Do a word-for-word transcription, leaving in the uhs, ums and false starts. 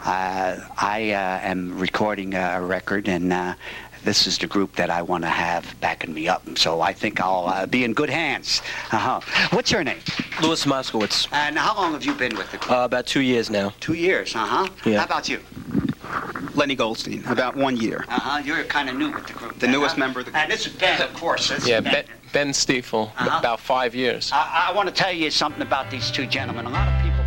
uh, I uh, am recording a record, and uh, this is the group that I want to have backing me up. So I think I'll uh, be in good hands. Uh-huh. What's your name? Louis Moskowitz. And how long have you been with the group? Uh, about two years now. Two years, uh-huh. Yeah. How about you? Lenny Goldstein, about one year. Uh-huh. You're kind of new with the group. The then, newest huh? member of the group. And this is Ben, of course. This Yeah, is Ben. Ben, Ben Stiefel, Uh-huh. about five years. I, I want to tell you something about these two gentlemen. A lot of